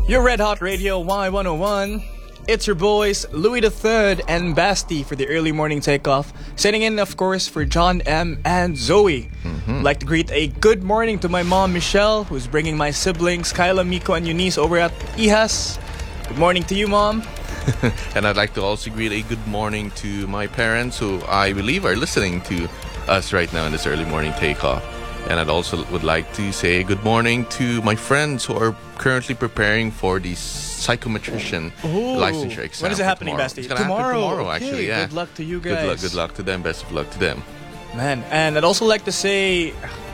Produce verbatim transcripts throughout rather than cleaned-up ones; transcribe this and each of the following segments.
Your Red Hot Radio Y one oh one. It's your boys, Louis the Third and Basti for the early morning takeoff. Sitting in, of course, for John M. and Zoe. Mm-hmm. I'd like to greet a good morning to my mom, Michelle, who's bringing my siblings, Kyla, Miko, and Eunice over at I H A S. Good morning to you, Mom. And I'd like to also greet a good morning to my parents, who I believe are listening to us right now in this early morning takeoff. And I'd also would like to say good morning to my friends who are currently preparing for the psychometrician Ooh. licensure exam. When is it happening, tomorrow. Basti? It's gonna Tomorrow. happen tomorrow, Okay, actually. Yeah. Good luck to you guys. Good luck. Good luck to them. Best of luck to them. Man, and I'd also like to say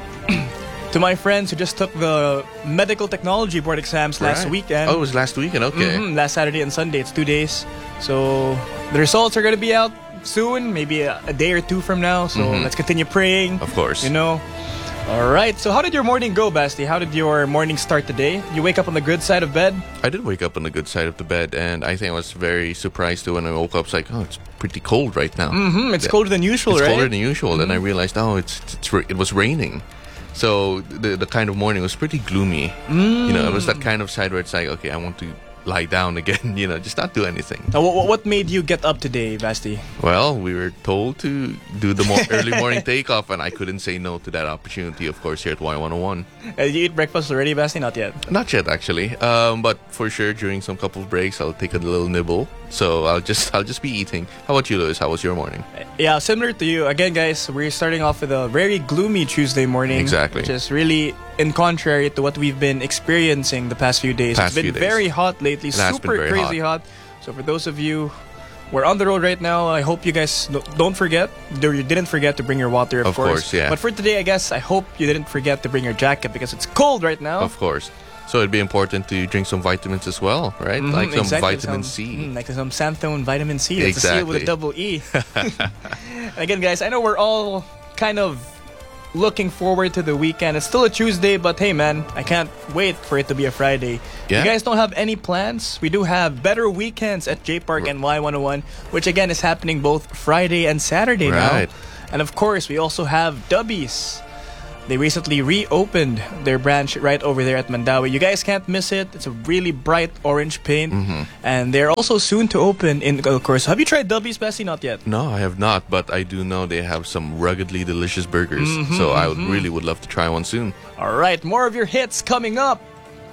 to my friends who just took the medical technology board exams last Right. weekend. Oh, it was last weekend. Okay. Mm-hmm, last Saturday and Sunday. It's two days. So the results are going to be out soon, maybe a, a day or two from now. So Mhm. let's continue praying. Of course. You know. All right. So how did your morning go, Basti? How did your morning start today? You wake up on the good side of bed? I did wake up on the good side of the bed, and I think I was very surprised too when I woke up. It's like, oh, it's pretty cold right now. Mm-hmm. It's Yeah. colder than usual, It's right? colder than usual. Then I realized, oh, it's, it's ra- it was raining. So the the kind of morning was pretty gloomy. You know, it was that kind of side where it's like, okay, I want to lie down again. You know, just not do anything. Now, what, what made you get up today, Basti? Well, we were told to do the mo- early morning takeoff, and I couldn't say no to that opportunity. Of course, here at Y one oh one. Uh, did you eat breakfast already, Basti? Not yet. Not yet, actually. Um, but for sure, during some couple of breaks, I'll take a little nibble. So I'll just I'll just be eating. How about you, Lewis? How was your morning? Yeah, similar to you. Again, guys, we're starting off with a very gloomy Tuesday morning. Exactly. Which is really in contrary to what we've been experiencing the past few days. Past it's been few days. very hot lately, It has super been very crazy hot. So for those of you who are on the road right now, I hope you guys no- don't forget, or you didn't forget to bring your water, of, Of course, yeah. But for today, I guess, I hope you didn't forget to bring your jacket because it's cold right now. Of course. So it'd be important to drink some vitamins as well, right? Mhm, Like some exactly, vitamin some- C. mm, like some Santhone vitamin C. That's a C with a Exactly. double E. Again, guys, I know we're all kind of looking forward to the weekend. It's still a Tuesday, but hey, man, I can't wait for it to be a Friday. Yeah. You guys don't have any plans? We do have better weekends at J Park and Y one oh one, which again is happening both Friday and Saturday Right. now. And of course, we also have Dubbies. They recently reopened their branch right over there at Mandawi. You guys can't miss it. It's a really bright orange paint. Mm-hmm. And they're also soon to open in El Corso. Have you tried Dubbies, Bessie? Not yet. No, I have not, but I do know they have some ruggedly delicious burgers. Mm-hmm, so I would really would love to try one soon. All right, more of your hits coming up.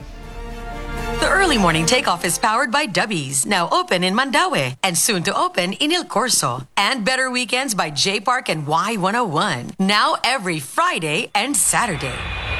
The early morning takeoff is powered by Dubbies, now open in Mandaue and soon to open in El Corso. And Better Weekends by J Park and Y one oh one, now every Friday and Saturday.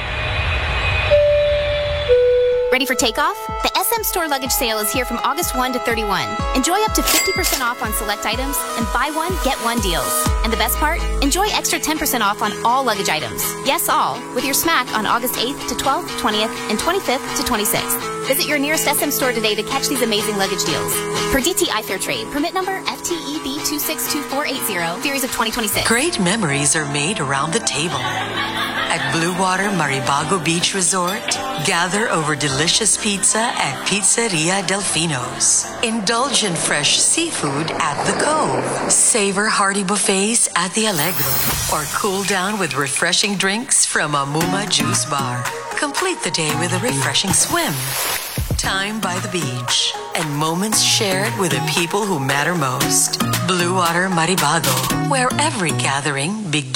Ready for takeoff? The S M Store luggage sale is here from August first to thirty-first. Enjoy up to fifty percent off on select items and buy one, get one deals. And the best part? Enjoy extra ten percent off on all luggage items. Yes, all, with your smack on August eighth to twelfth, twentieth, and twenty-fifth to twenty-sixth. Visit your nearest S M store today to catch these amazing luggage deals. Per D T I Fair Trade, permit number F T E B two six two four eight zero, series of twenty twenty-six. Great memories are made around the table. At Blue Water Maribago Beach Resort, gather over delicious pizza at Pizzeria Delfino's. Indulge in fresh seafood at the Cove. Savor hearty buffets at the Allegro. Or cool down with refreshing drinks from Amuma Juice Bar. Complete the day with a refreshing swim. Time by the beach. And moments shared with the people who matter most. Blue Water Maribago, where every gathering begins.